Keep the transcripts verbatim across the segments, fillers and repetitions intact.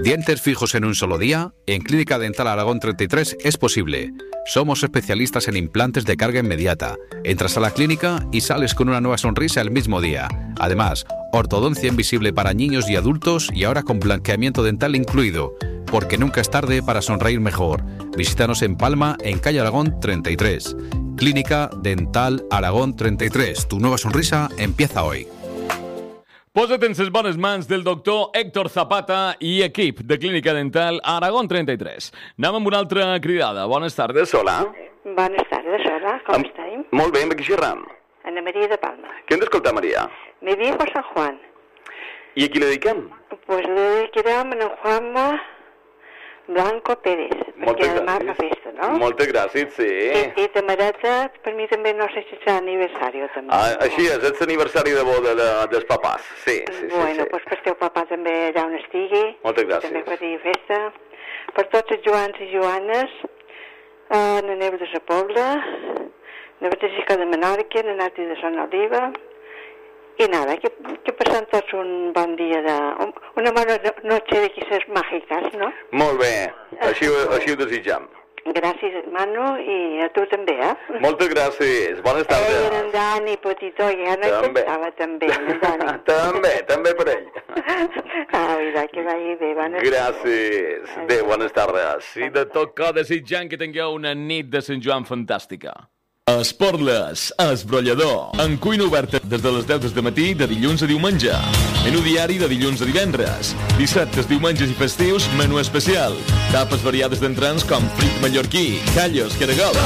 ¿Dientes fijos en un solo día? En Clínica Dental Aragón treinta y tres es posible. Somos especialistas en implantes de carga inmediata. Entras a la clínica y sales con una nueva sonrisa el mismo día. Además, ortodoncia invisible para niños y adultos y ahora con blanqueamiento dental incluido. Porque nunca es tarde para sonreír mejor. Visítanos en Palma, en calle Aragón treinta y tres. Clínica Dental Aragón treinta y tres. Tu nueva sonrisa empieza hoy. Posa't en les bones mans del doctor Héctor Zapata i equip de Clínica Dental Aragón treinta y tres. Anem amb una altra cridada. Bones tardes. Hola. Buenas tardes, hola, com Am- estáis? Molt bé, amb qui xerram? Ana María de Palma. Què hem d'escoltar, Maria? Mi viejo San Juan. I a qui le dediquem? Pues le dedicarem a Juanma Blanco Pérez, perquè demà fa festa, no? Moltes gràcies, sí. I, i de Mareta, per mi també no sé si serà aniversari també. Ah, així és, és l'aniversari de boda de, dels papàs. Sí, sí, sí. Bueno, sí. pues per teu papà també allà on estigui. Moltes gràcies. També faria festa. Per tots els Joans i Joanes, a la Neu de la Pobla, la Batésica de Menorca, la Nati de Sant Oliva. I nada, que, que passen tots un bon dia de... Una bona noche de quizás màgiques, no? Molt bé, així, així ho desitjam. Gràcies, Manu, i a tu també, eh? Moltes gràcies, bones tardes. Ell era en Dani Petitó, ja no hi pensava també, en Dani. també, també per ell. Ah, mira, que vagi bé, bones Gràcies. Adéu, bones tardes. I de tot cor desitjant que tingueu una nit de Sant Joan fantàstica. Esportles, esbrollador. En cuina oberta des de les deu del matí de dilluns a diumenge. Menú diari de dilluns a divendres. Dissabtes, diumenges i festius, menú especial. Tapes variades d'entrants com frit mallorquí, callos, caragol.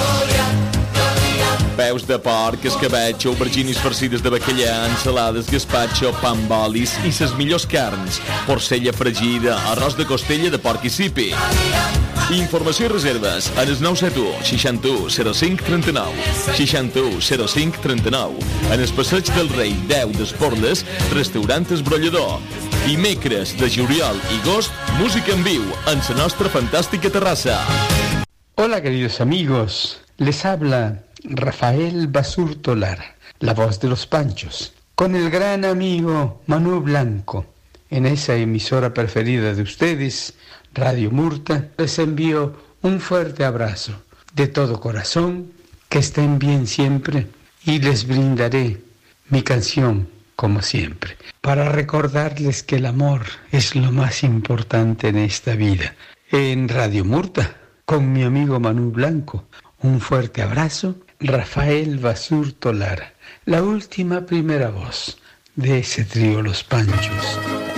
Peus de porc, escabetx, auberginis farcides de bacallà, ensalades, gaspatxo, pa amb olis i ses millors carns. Porcella fregida, arròs de costella de porc i sipi. Informació i reserves en el nou set u, seixanta-u, zero cinc, trenta-nou. seixanta-u, zero cinc, trenta-nou. En el passeig del Rei deu d'Esporles, restaurant Esbrollador. Dimecres de juliol i agost, música en viu en la nostra fantàstica terrassa. Hola queridos amigos, les habla Rafael Basurto Lara, la voz de los Panchos, con el gran amigo Manu Blanco, en esa emisora preferida de ustedes, Radio Murta. Les envío un fuerte abrazo de todo corazón, que estén bien siempre y les brindaré mi canción como siempre, para recordarles que el amor es lo más importante en esta vida. En Radio Murta, con mi amigo Manu Blanco, un fuerte abrazo, Rafael Basurto Lara, la última primera voz de ese trío Los Panchos.